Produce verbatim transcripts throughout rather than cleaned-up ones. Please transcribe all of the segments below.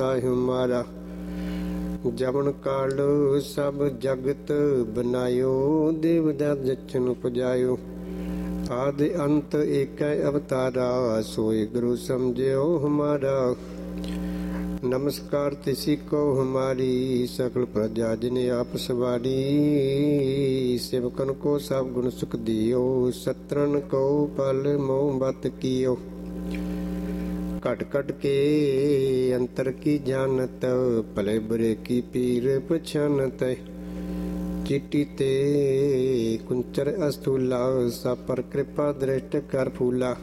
हमारा जमन काल सब जगत बनायो, देवदास जचन उपजायो। आदि अंत एक अवतारा, सोई गुरु समझो हमारा। नमस्कार तिसी को हमारी, सकल प्रजा जिने आप सवारी। सेवकन को सब गुण सुख दियो, सत्रन को पल मोह बत कियो। कट कट के अंतर की जानत, भले बुरे की पीर पछानत। चिट्टी ते कुंचर अस्तूला, सब पर कृपा दृष्ट कर फूला।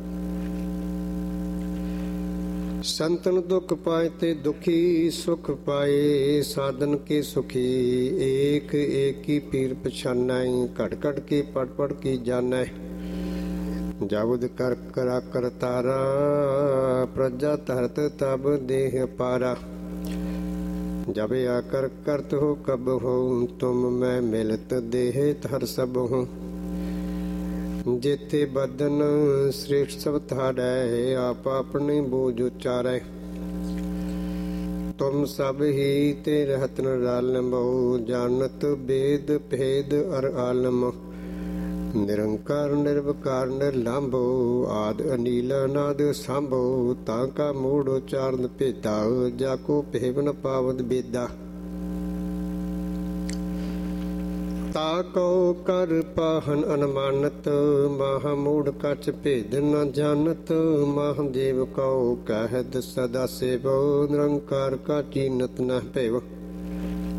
संतन दुख पाए ते दुखी सुख पाए, साधन के सुखी एक एक की पीर पछाना। कट कट के पढ़ पढ़ की जाना। जाबुद कर करा कर तारा, प्रजा तरत तब देह पारा। जब आकर करत हो कब हो, तुम मैं मिलत देह हर सब हो। जेते बदन श्रेष्ठ सब थारै, आप अपने बोझ उचारै। तुम सब ही ते रहत निरालम, जानत वेद भेद अर आलम। निरंकार निर्विकार निर्लंभो, आद अनील अनाद सांभो। ताका मूढ़ उच्चारण भेदा, जाको भेवन पावद बेदा। ताको कर पाहन अनुमानत, महामूढ़ कछ भेद न जानत। महादेव को कहत सदा सेवो, निरंकार का चीनत न पेव।